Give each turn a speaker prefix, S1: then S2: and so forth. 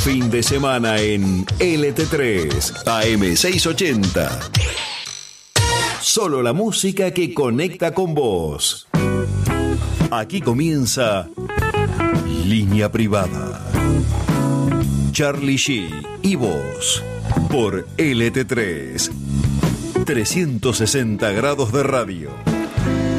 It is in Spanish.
S1: fin de semana en LT3 AM680. Solo la música que conecta con vos. Aquí comienza Línea Privada. Charlie G y vos por LT3. 360 grados de radio.